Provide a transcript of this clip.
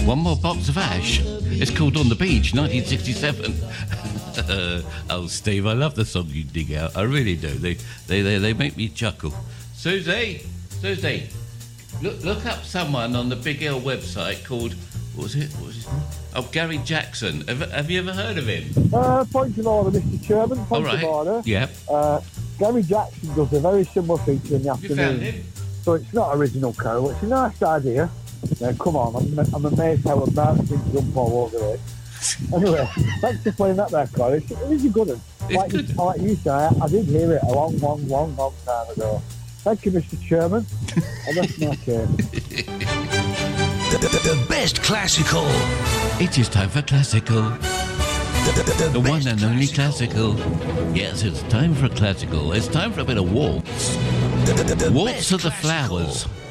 One more box of ash. It's called On the Beach, 1967. Oh, Steve, I love the song you dig out. I really do. They make me chuckle. Susie, look up someone on the Big Hill website called, what was his name? Oh, Gary Jackson. Have you ever heard of him? Point of order, Mr. Chairman. Point of order. Yeah. Gary Jackson does a very similar feature in the afternoon. You found him? So it's not original, Carol. It's a nice idea. Come on, I'm amazed how a mouse can jump all over it. Anyway, thanks for playing that there, Carl. It is a good one. Like you say, I did hear it a long time ago. Thank you, Mr. Chairman. And that's my turn. The best classical. It is time for classical. The one and only classical. Yes, it's time for a classical. It's time for a bit of waltz. Waltz of the Flowers.